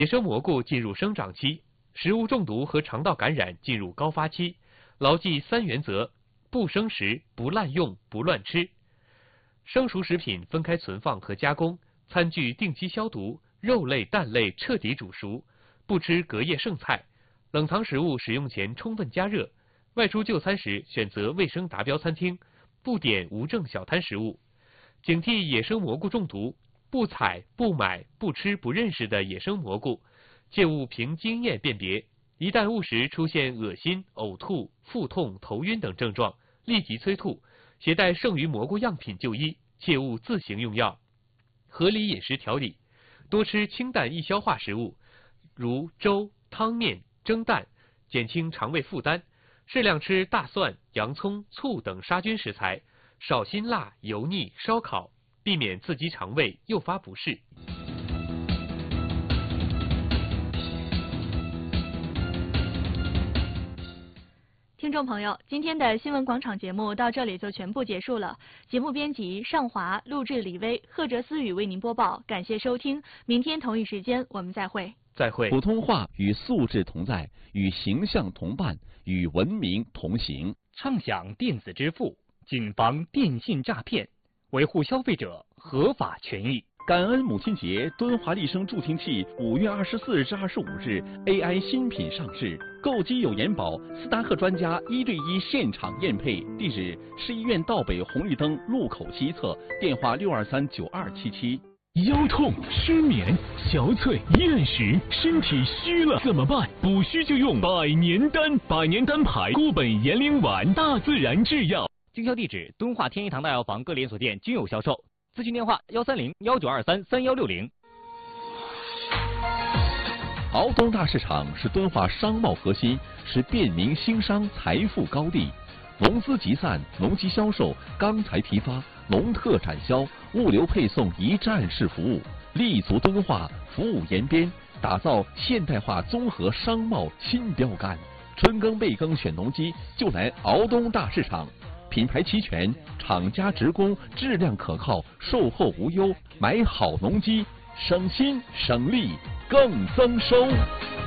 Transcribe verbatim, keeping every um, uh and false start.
野生蘑菇进入生长期，食物中毒和肠道感染进入高发期。牢记三原则：不生食、不滥用、不乱吃。生熟食品分开存放和加工，餐具定期消毒，肉类、蛋类彻底煮熟，不吃隔夜剩菜。冷藏食物使用前充分加热。外出就餐时选择卫生达标餐厅，不点无证小摊食物。警惕野生蘑菇中毒，不采、不买、不吃不认识的野生蘑菇，切勿凭经验辨别。一旦误食出现恶心、呕吐、腹痛、头晕等症状，立即催吐，携带剩余蘑菇样品就医，切勿自行用药。合理饮食调理，多吃清淡易消化食物，如粥、汤面、蒸蛋，减轻肠胃负担。适量吃大蒜、洋葱、醋等杀菌食材，少辛辣、油腻、烧烤，避免刺激肠胃，诱发不适。 听众朋友，今天的新闻广场节目到这里就全部结束了。节目编辑尚华，录制李薇、贺哲思雨为您播报，感谢收听。明天同一时间我们再会。 再会。 普通话与素质同在，与形象同伴，与文明同行。 畅享电子支付，谨防电信诈骗，维护消费者合法权益。 感恩母亲节，敦华丽声助听器五月二十四日至二十五日 A I 新品上市，购机有延保，斯达克专家一对一现场验配。地址：市医院道北红绿灯路口西侧，电话六二三九二七七。 腰痛、失眠、憔悴、厌食，身体虚了怎么办？补虚就用百年丹，百年丹牌固本延龄丸，大自然制药。 经销地址：敦化天一堂大药房各连锁店均有销售。咨询电话：幺三零幺九二三三幺六零。 敖东大市场是敦化商贸核心，是便民兴商财富高地。农资集散、农机销售、钢材批发、农特展销、物流配送一站式服务，立足敦化，服务延边，打造现代化综合商贸新标杆。春耕备耕选农机，就来敖东大市场。品牌齐全，厂家直供，质量可靠，售后无忧。买好农机，省心省力更增收。